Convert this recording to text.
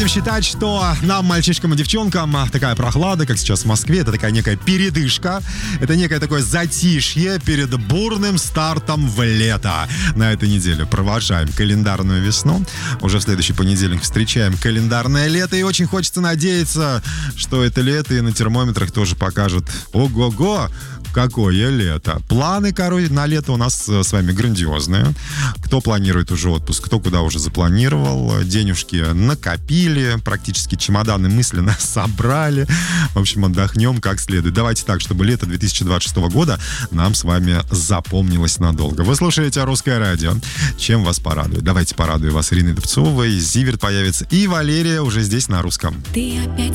Считать, что нам, мальчишкам и девчонкам, такая прохлада, как сейчас в Москве, это такая некая передышка, это некое такое затишье перед бурным стартом в лето. На этой неделе провожаем календарную весну, уже в следующий понедельник встречаем календарное лето, и очень хочется надеяться, что это лето и на термометрах тоже покажет ого-го, какое лето. Планы, на лето у нас с вами грандиозные. Кто планирует уже отпуск, кто куда уже запланировал, денежки накопили, практически чемоданы мысленно собрали. В общем, отдохнем как следует. Давайте так, чтобы лето 2026 года нам с вами запомнилось надолго. Вы слушаете «Русское радио». Чем вас порадует? Давайте порадую вас Ириной Дубцовой. Зиверт появится. И Валерия уже здесь на русском. Ты опять